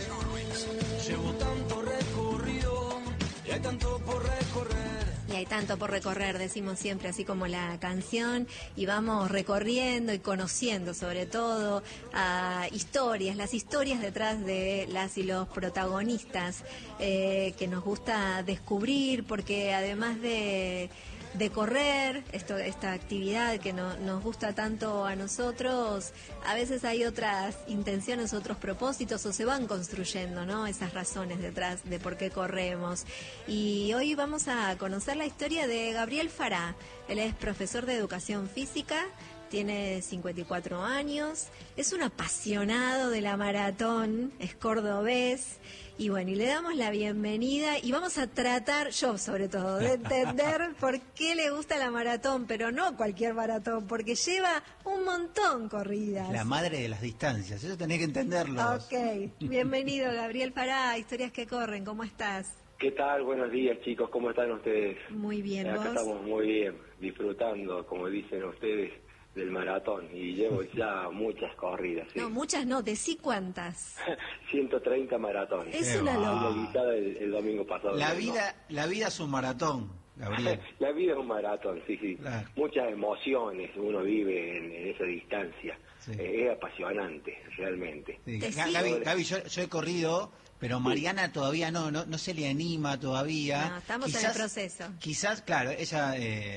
Llevo tanto recorrido y hay tanto por recorrer. Y hay tanto por recorrer, decimos siempre, así como la canción, y vamos recorriendo y conociendo sobre todo las historias detrás de las y los protagonistas que nos gusta descubrir, porque además de correr, esta actividad que nos gusta tanto a nosotros, a veces hay otras intenciones, otros propósitos, o se van construyendo, ¿no? Esas razones detrás de por qué corremos. Y hoy vamos a conocer la historia de Gabriel Fará. Él es profesor de educación física, tiene 54 años, es un apasionado de la maratón, es cordobés. Y bueno, y le damos la bienvenida y vamos a tratar, yo sobre todo, de entender por qué le gusta la maratón, pero no cualquier maratón, porque lleva un montón corridas. La madre de las distancias, eso tenés que entenderlo. Ok, bienvenido Gabriel Fará, Historias que Corren, ¿cómo estás? ¿Qué tal? Buenos días, chicos, ¿cómo están ustedes? Muy bien, Acá ¿vos? estamos muy bien, disfrutando, como dicen ustedes, del maratón, y llevo ya muchas corridas. ¿Sí? No, muchas no, decí cuántas. 130 maratones. Es una locura. Finalizada el domingo pasado. La vida es un maratón, Gabriel. La vida es un maratón, sí. Claro. Muchas emociones uno vive en esa distancia. Sí. Es apasionante, realmente. Sí. Gaby, yo he corrido, pero Mariana todavía no se le anima todavía. No, estamos en el proceso. Quizás, claro, ella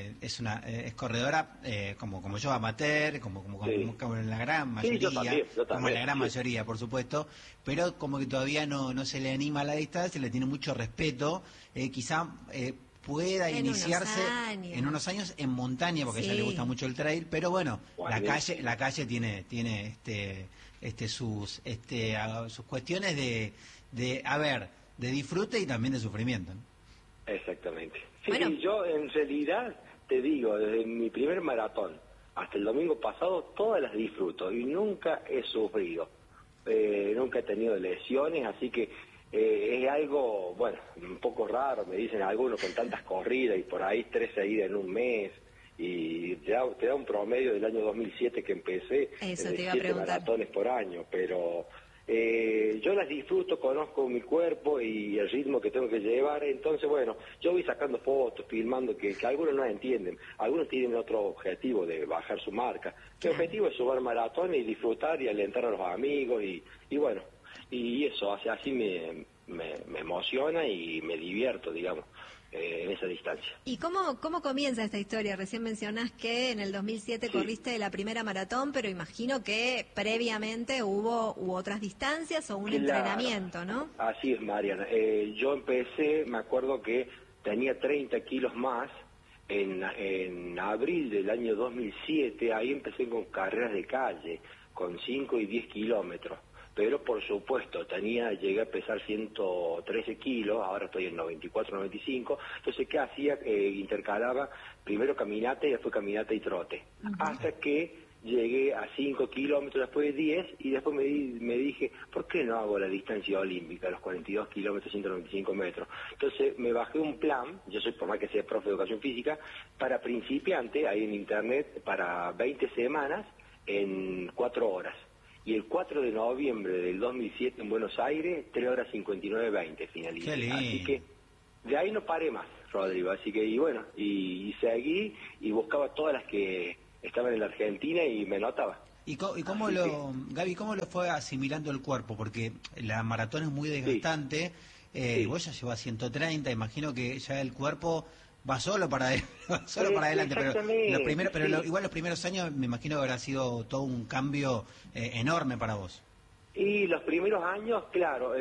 es corredora como yo, amateur, como en la gran mayoría, yo también, como en la gran sí. mayoría, por supuesto, pero como que todavía no se le anima a la distancia, le tiene mucho respeto, quizá pueda iniciarse en unos años en montaña, porque a ella le gusta mucho el trail, pero bueno, la calle tiene sus cuestiones de disfrute y también de sufrimiento, ¿no? Exactamente. Sí, Bueno. yo en realidad te digo, desde mi primer maratón hasta el domingo pasado, todas las disfruto y nunca he sufrido, nunca he tenido lesiones, así que es algo, bueno, un poco raro, me dicen algunos, con tantas corridas y por ahí 3 seguidas en un mes, y te da un promedio del año 2007 que empecé, Eso de te iba a 7 preguntar. maratones por año, pero yo las disfruto, conozco mi cuerpo y el ritmo que tengo que llevar, entonces bueno, yo voy sacando fotos, filmando, que algunos no entienden, algunos tienen otro objetivo de bajar su marca. Mi objetivo es subir maratón y disfrutar y alentar a los amigos y bueno, y eso así me emociona y me divierto, digamos, en esa distancia. ¿Y cómo comienza esta historia? Recién mencionás que en el 2007 corriste la primera maratón, pero imagino que previamente hubo otras distancias o un entrenamiento, ¿no? Así es, Mariana. Yo empecé, me acuerdo que tenía 30 kilos más en abril del año 2007, ahí empecé con carreras de calle, con 5 y 10 kilómetros. pero por supuesto llegué a pesar 113 kilos, ahora estoy en 94, 95, entonces ¿qué hacía? Intercalaba primero caminata y después caminata y trote, hasta que llegué a 5 kilómetros, después de 10, y después me dije, ¿por qué no hago la distancia olímpica, los 42 kilómetros, 195 metros? Entonces me bajé un plan, yo soy por más que sea profe de educación física, para principiante, ahí en internet, para 20 semanas, en 4 horas. Y el 4 de noviembre del 2007 en Buenos Aires, 3 horas 59:20 finalicé. Así que de ahí no paré más, Rodrigo. Así que, y bueno, y seguí y buscaba todas las que estaban en la Argentina y me notaba. ¿Y cómo Gaby, cómo lo fue asimilando el cuerpo? Porque la maratón es muy desgastante, vos ya llevas 130, imagino que ya el cuerpo va solo para adelante, pero igual los primeros años me imagino que habrá sido todo un cambio enorme para vos. Y los primeros años, claro,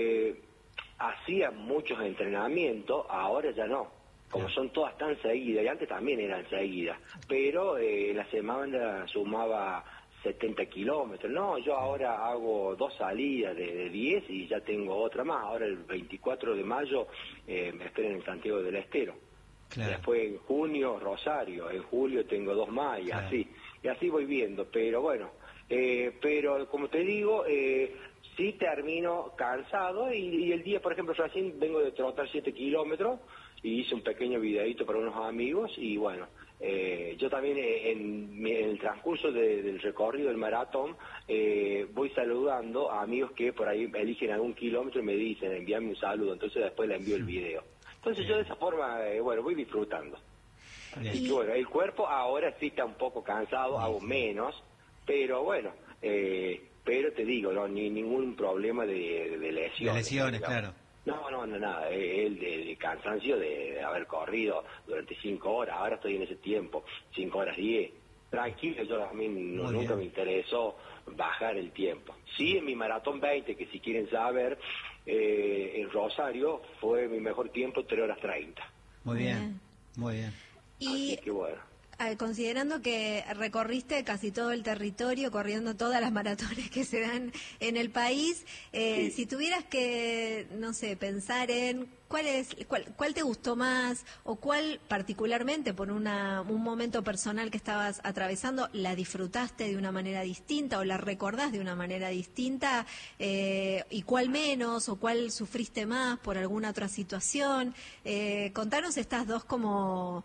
hacía muchos entrenamientos, ahora ya no. Como son todas tan seguidas, y antes también eran seguidas, pero la semana sumaba 70 kilómetros. No, yo ahora hago 2 salidas de 10 y ya tengo otra más. Ahora el 24 de mayo me espero en Santiago del Estero. Claro. Después en junio Rosario, en julio tengo 2 más y así voy viendo. Pero bueno, pero como te digo, sí termino cansado y el día, por ejemplo, recién vengo de trotar 7 kilómetros, y hice un pequeño videíto para unos amigos y bueno, yo también en el transcurso del recorrido del maratón voy saludando a amigos que por ahí eligen algún kilómetro y me dicen, envíame un saludo, entonces después le envío el video. Entonces yo de esa forma, bueno, voy disfrutando. Y bueno, el cuerpo ahora sí está un poco cansado, hago menos, pero bueno, pero te digo, no, ningún problema de lesiones. De lesiones, claro. No, nada, el de cansancio de haber corrido durante 5 horas, ahora estoy en ese tiempo, 5 horas 10, tranquilo, yo a mí nunca me interesó bajar el tiempo. Sí, en mi maratón 20, que si quieren saber, en Rosario fue mi mejor tiempo, 3 horas 30. Muy bien, muy bien. Así que bueno. Considerando que recorriste casi todo el territorio, corriendo todas las maratones que se dan en el país, si tuvieras que, no sé, pensar en cuál te gustó más o cuál particularmente por un momento personal que estabas atravesando, la disfrutaste de una manera distinta o la recordás de una manera distinta, y cuál menos o cuál sufriste más por alguna otra situación. Contanos estas dos como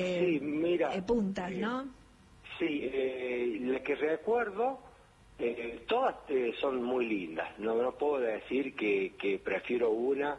puntas, ¿no? Sí, las que recuerdo, todas son muy lindas. No puedo decir que prefiero una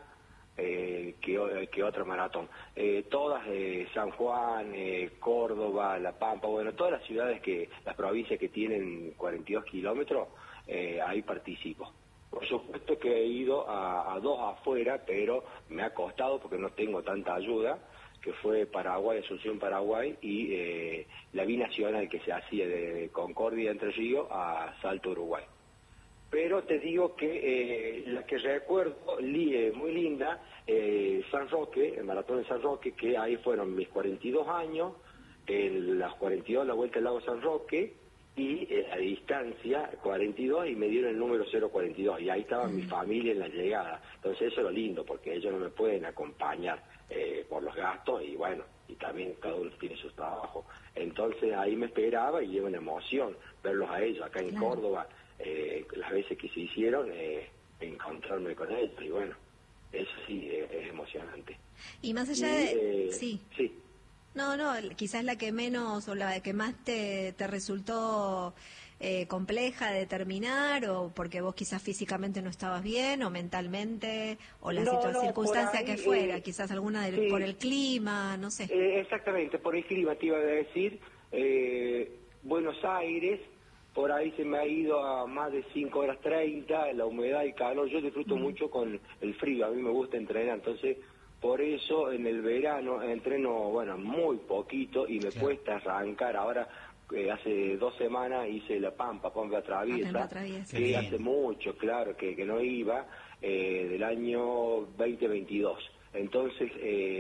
que otra maratón. Todas, San Juan, Córdoba, La Pampa, bueno, todas las ciudades las provincias que tienen 42 kilómetros, ahí participo. Por supuesto que he ido a 2 afuera, pero me ha costado porque no tengo tanta ayuda, que fue Paraguay, Asunción, Paraguay, y la binacional que se hacía de Concordia, Entre Ríos, a Salto, Uruguay. Pero te digo que la que recuerdo muy linda, San Roque, el maratón de San Roque, que ahí fueron mis 42 años, las 42 la vuelta al lago San Roque, y a distancia 42, y me dieron el número 042, y ahí estaba mi familia en la llegada. Entonces eso es lo lindo, porque ellos no me pueden acompañar por los gastos, y bueno, y también cada uno tiene su trabajo. Entonces ahí me esperaba y era una emoción verlos a ellos acá en Córdoba, las veces que se hicieron, encontrarme con ellos, y bueno, eso sí es emocionante. Y más allá sí. No, quizás la que menos o la que más te resultó compleja de terminar, o porque vos quizás físicamente no estabas bien, o mentalmente, o la circunstancia que fuera, quizás alguna por el clima, no sé. Exactamente, por el clima te iba a decir. Buenos Aires, por ahí se me ha ido a más de 5 horas 30, la humedad y calor. Yo disfruto mucho con el frío, a mí me gusta entrenar, entonces por eso en el verano entreno, bueno, muy poquito y me cuesta arrancar. Ahora, hace 2 semanas hice La Pampa Traviesa, que hace mucho, claro, que no iba, del año 2022. Entonces,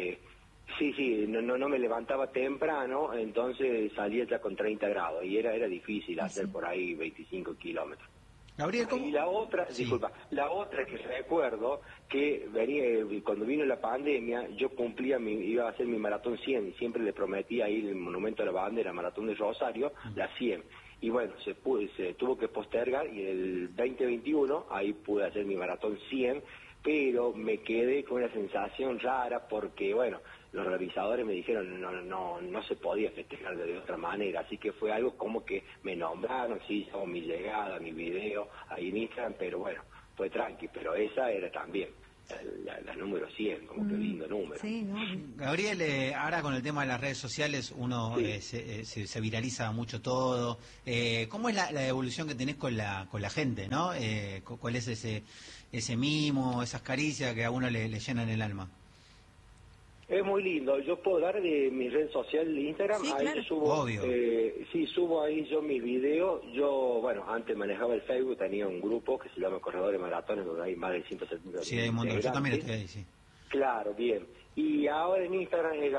no me levantaba temprano, entonces salía ya con 30 grados y era difícil hacer por ahí 25 kilómetros. Gabriel, ¿cómo? Y la otra, Sí. disculpa, la otra que recuerdo que venía, cuando vino la pandemia, yo iba a hacer mi maratón 100 y siempre le prometí ahí el Monumento a la Bandera, Maratón de Rosario, la 100. Y bueno, se tuvo que postergar y el 2021 ahí pude hacer mi maratón 100, pero me quedé con una sensación rara porque, bueno, los revisadores me dijeron no se podía festejar de otra manera, así que fue algo como que me nombraron, sí, hago mi llegada, mi video ahí en Instagram, pero bueno, fue tranqui, pero esa era también la número 100, como que lindo número. Sí, ¿no? Gabriel, ahora con el tema de las redes sociales uno se viraliza mucho todo. ¿Cómo es la evolución que tenés con la gente, no? ¿Cuál es ese mimo, esas caricias que a uno le llenan el alma? Es muy lindo. Yo puedo dar de mi red social de Instagram. Sí, ahí claro. subo, Obvio. sí, subo ahí yo mis videos. Yo, bueno, antes manejaba el Facebook, tenía un grupo que se llama Corredores Maratones, donde hay más de 170. Sí, hay un montón. Yo también estoy ahí, sí. Claro, bien. Y ahora en Instagram es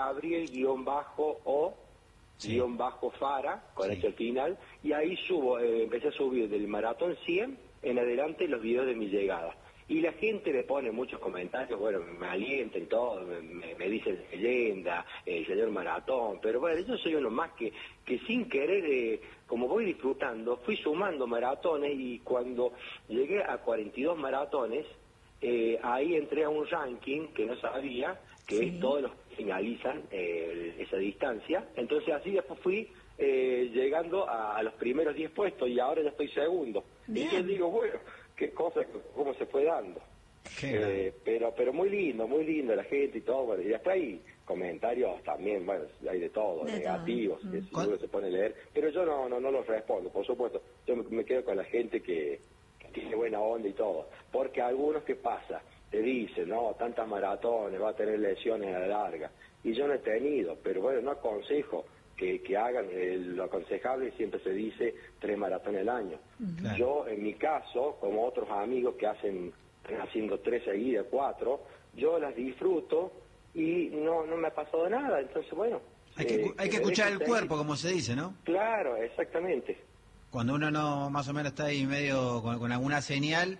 Gabriel-O-Fara, con Sí. el final. Y ahí subo, empecé a subir del maratón 100 en adelante los videos de mi llegada. Y la gente le pone muchos comentarios, bueno, me alientan todo, me dicen leyenda, el señor maratón, pero bueno, yo soy uno más que sin querer, como voy disfrutando, fui sumando maratones y cuando llegué a 42 maratones, ahí entré a un ranking que no sabía, que es todos los que finalizan esa distancia, entonces así después fui llegando a los primeros 10 puestos y ahora ya estoy segundo. Bien. Y yo digo, bueno, qué cosa, cómo se fue dando. Pero muy lindo la gente y todo, bueno, y después hay comentarios también, bueno, hay de todo, negativos, que seguro se pone a leer, pero yo no los respondo, por supuesto, yo me quedo con la gente que tiene buena onda y todo, porque algunos que pasa, te dicen, no, tantas maratones, va a tener lesiones a la larga, y yo no he tenido, pero bueno, no aconsejo que hagan, lo aconsejable siempre se dice 3 maratones al año. Claro. Yo, en mi caso, como otros amigos que están haciendo 3 seguidas, 4, yo las disfruto y no me ha pasado nada, entonces bueno. Hay que escuchar el cuerpo, como se dice, ¿no? Claro, exactamente. Cuando uno no más o menos está ahí medio con alguna señal,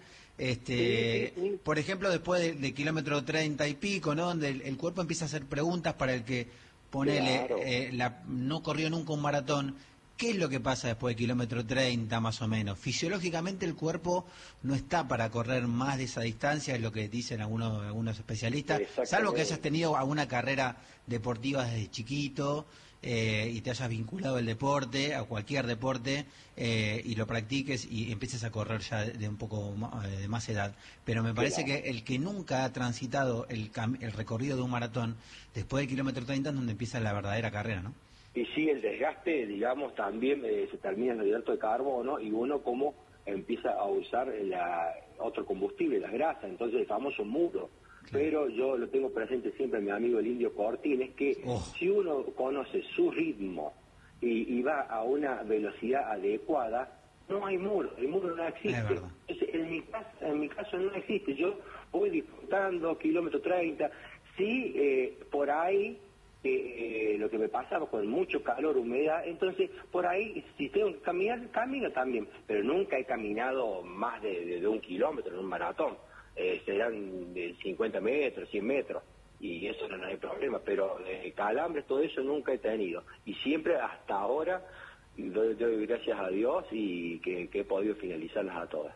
Sí. por ejemplo, después de kilómetro 30 y pico, ¿no? Donde el cuerpo empieza a hacer preguntas para el que ponele, Claro. no corrió nunca un maratón. ¿Qué es lo que pasa después de kilómetro 30 más o menos? Fisiológicamente el cuerpo no está para correr más de esa distancia, es lo que dicen algunos especialistas, salvo que hayas tenido alguna carrera deportiva desde chiquito y te hayas vinculado al deporte, a cualquier deporte, y lo practiques y empieces a correr ya de un poco de más edad. Pero me parece que el que nunca ha transitado el recorrido de un maratón, después del kilómetro 30 es donde empieza la verdadera carrera, ¿no? Y sí, el desgaste, digamos, también se termina en el hidrato de carbono y uno como empieza a usar otro combustible, las grasas, entonces el famoso muro. Pero yo lo tengo presente siempre, mi amigo el Indio Cortines, que si uno conoce su ritmo y va a una velocidad adecuada, no hay muro, el muro no existe. Entonces, en mi caso no existe, yo voy disfrutando kilómetro 30, sí, por ahí lo que me pasaba con mucho calor, humedad, entonces por ahí si tengo que caminar, camino también, pero nunca he caminado más de 1 kilómetro en un maratón, serán de 50 metros, 100 metros, y eso no hay problema, pero calambres, todo eso nunca he tenido, y siempre hasta ahora doy gracias a Dios y que he podido finalizarlas a todas.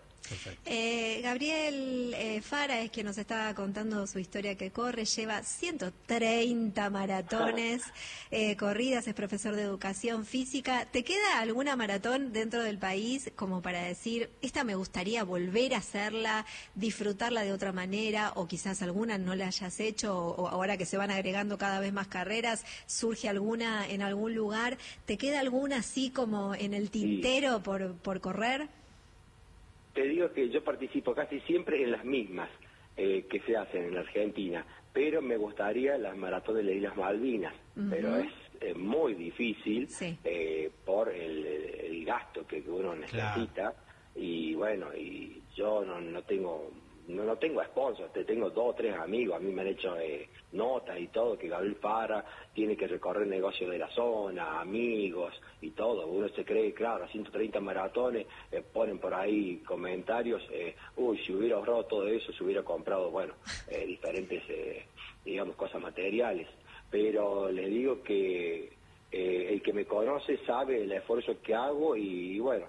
Gabriel Fara es quien nos estaba contando su historia que corre, lleva 130 maratones corridas, es profesor de educación física. ¿Te queda alguna maratón dentro del país como para decir, esta me gustaría volver a hacerla, disfrutarla de otra manera, o quizás alguna no la hayas hecho, o ahora que se van agregando cada vez más carreras, surge alguna en algún lugar? ¿Te queda alguna así como en el tintero por correr? Te digo que yo participo casi siempre en las mismas que se hacen en Argentina, pero me gustaría las maratones de las Islas Malvinas, pero es muy difícil por el gasto que uno necesita, y bueno, y yo no tengo no tengo sponsors, tengo 2 o 3 amigos, a mí me han hecho notas y todo, que Gabriel Fara tiene que recorrer negocios de la zona, amigos y todo. Uno se cree, claro, a 130 maratones, ponen por ahí comentarios, si hubiera ahorrado todo eso, se hubiera comprado, diferentes, digamos, cosas materiales. Pero les digo que el que me conoce sabe el esfuerzo que hago y bueno,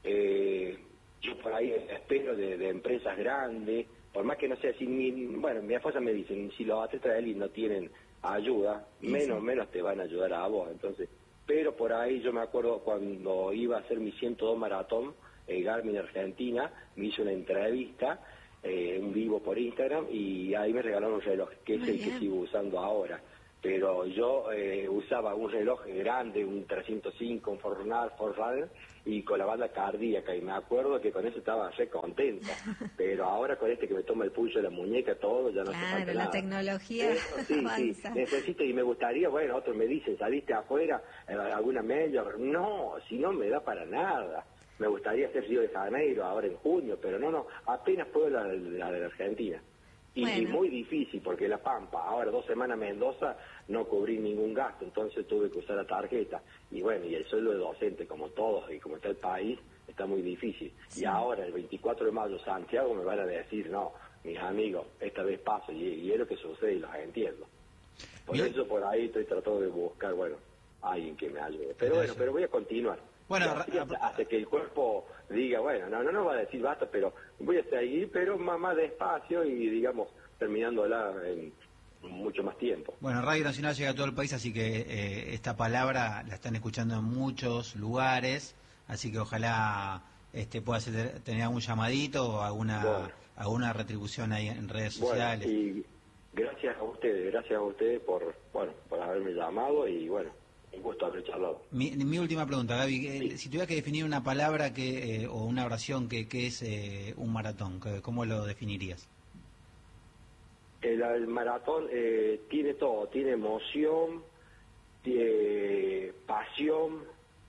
yo por ahí espero de empresas grandes, por más que no sea así, mi esposa me dice, si los atletas de élite no tienen ayuda, menos te van a ayudar a vos. Entonces, pero por ahí yo me acuerdo cuando iba a hacer mi 102 maratón, Garmin Argentina, me hizo una entrevista, en vivo por Instagram, y ahí me regalaron un reloj, que es el que sigo usando ahora. Pero yo usaba un reloj grande, un 305, un Forerunner, y con la banda cardíaca, y me acuerdo que con eso estaba re contenta. Pero ahora con este que me toma el pulso de la muñeca, todo, ya no hace falta nada. La tecnología avanza. Necesito, y me gustaría, otros me dicen, ¿saliste afuera alguna major? No, si no me da para nada. Me gustaría hacer Río de Janeiro ahora en junio, pero no, apenas puedo la de Argentina. Y muy difícil, porque La Pampa, ahora 2 semanas Mendoza, no cubrí ningún gasto, entonces tuve que usar la tarjeta. Y y el sueldo de docente, como todos y como está el país, está muy difícil. Sí. Y ahora, el 24 de mayo, Santiago, me van a decir, no, mis amigos, esta vez paso, y es lo que sucede y los entiendo. Por eso por ahí estoy tratando de buscar, alguien que me ayude. Pero voy a continuar. Hasta que el cuerpo diga, no va a decir basta, pero voy a seguir, pero más despacio y, digamos, terminándola en mucho más tiempo. Radio Nacional llega a todo el país, así que esta palabra la están escuchando en muchos lugares, así que ojalá puedas tener algún llamadito o alguna retribución ahí en redes sociales. Y gracias a ustedes por haberme llamado y un gusto haber charlado. Mi última pregunta, Gaby. Si tuvieras que definir una palabra o una oración que es un maratón, ¿cómo lo definirías? El maratón tiene todo, tiene emoción, tiene pasión,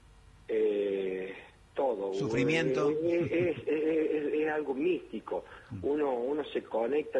todo. Sufrimiento. Es algo místico. Uno se conecta,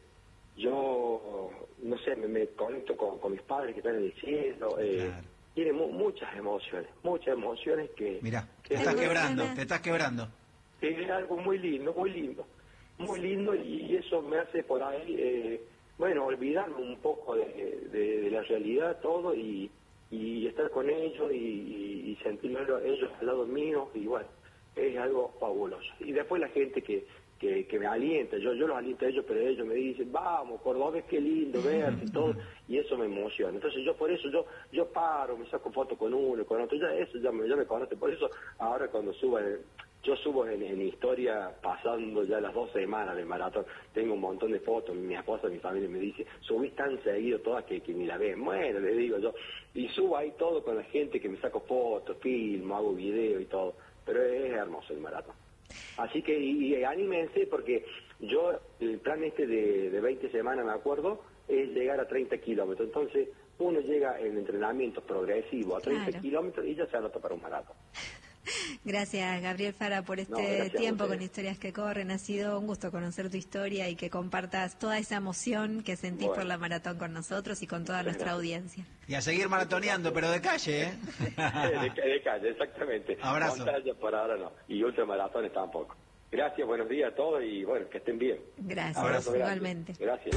yo me conecto con mis padres que están en el cielo. Claro. Tiene muchas emociones que... Mirá, te estás quebrando. Es algo muy lindo, y eso me hace por ahí, olvidarme un poco de la realidad, todo, y estar con ellos y sentirlo ellos al lado mío, y es algo fabuloso. Y después la gente que me alienta, yo los aliento a ellos, pero ellos me dicen, vamos, Cordobés, qué lindo verte y todo, y eso me emociona. Entonces yo paro, me saco fotos con uno, con otro, ya me conoce. Por eso ahora cuando yo subo en historia, pasando ya las 2 semanas del maratón, tengo un montón de fotos, mi esposa, mi familia me dice, subís tan seguido todas que ni la ven. Le digo yo, y subo ahí todo con la gente que me saco fotos, filmo, hago video y todo, pero es hermoso el maratón. Así que, y anímense, porque el plan de 20 semanas, me acuerdo, es llegar a 30 kilómetros. Entonces, uno llega en entrenamiento progresivo a 30 kilómetros y ya se anota para un maratón. Gracias, Gabriel Fara, por tiempo con Historias que Corren. Ha sido un gusto conocer tu historia y que compartas toda esa emoción que sentís por la maratón con nosotros y con toda nuestra audiencia. Y a seguir maratoneando, pero de calle, ¿eh? de calle, exactamente. Abrazo. Montaña por ahora no, y ultramaratones tampoco. Gracias, buenos días a todos y que estén bien. Gracias, abrazo, igualmente. Gracias.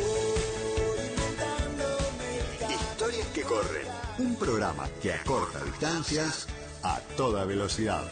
Historias que Corren, un programa que acorta distancias a toda velocidad.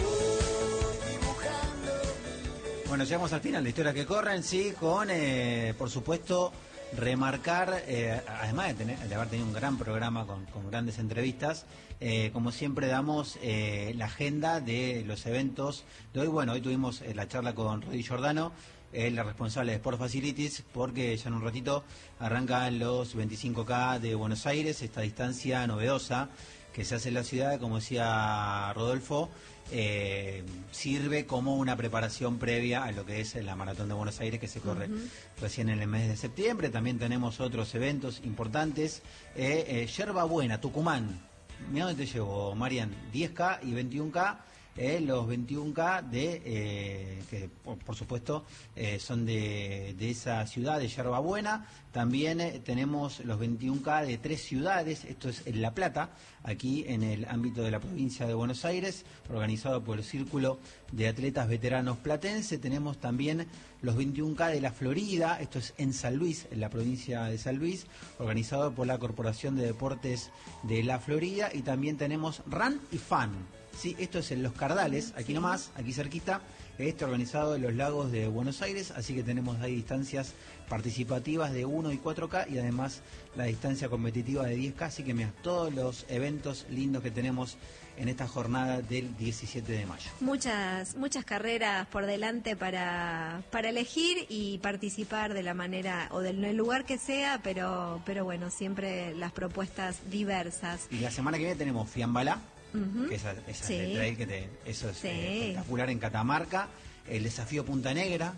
Bueno, llegamos al final de Historias que Corren, sí, con, por supuesto, remarcar, además de haber tenido un gran programa con grandes entrevistas, como siempre damos la agenda de los eventos de hoy. Hoy tuvimos la charla con Rudy Giordano, la responsable de Sport Facilities, porque ya en un ratito arrancan los 25K de Buenos Aires, esta distancia novedosa que se hace en la ciudad, como decía Rodolfo, sirve como una preparación previa a lo que es la Maratón de Buenos Aires, que se corre recién en el mes de septiembre. También tenemos otros eventos importantes. Yerba Buena, Tucumán. Mira dónde te llevo, Marian. 10K y 21K. los 21K que por supuesto son de esa ciudad de Yerba Buena. También tenemos los 21K de 3 ciudades, esto es en La Plata, aquí en el ámbito de la provincia de Buenos Aires, organizado por el Círculo de Atletas Veteranos Platense. Tenemos también los 21K de la Florida, esto es en San Luis, en la provincia de San Luis, organizado por la Corporación de Deportes de la Florida. Y también tenemos Run y Fun, ¿sí? Esto es en Los Cardales, aquí nomás, aquí cerquita, organizado en los Lagos de Buenos Aires, así que tenemos ahí distancias participativas de 1 y 4K y además la distancia competitiva de 10K, así que mira, todos los eventos lindos que tenemos en esta jornada del 17 de mayo. Muchas carreras por delante para elegir y participar de la manera o del lugar que sea, pero bueno, siempre las propuestas diversas. Y la semana que viene tenemos Fiambalá, que esa sí. trail eso es espectacular en Catamarca. El desafío Punta Negra,